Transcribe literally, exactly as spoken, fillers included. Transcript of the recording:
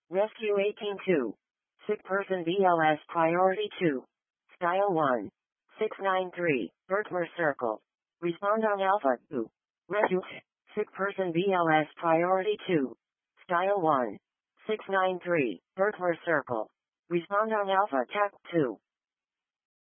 Rescue eighteen two. Sick person B L S priority two. Style one. six nine three. Berkmer Circle. Respond on Alpha two. Rescue. Sick person B L S priority two. Style one. six nine three. Berkmer Circle. Respond on Alpha T A C two.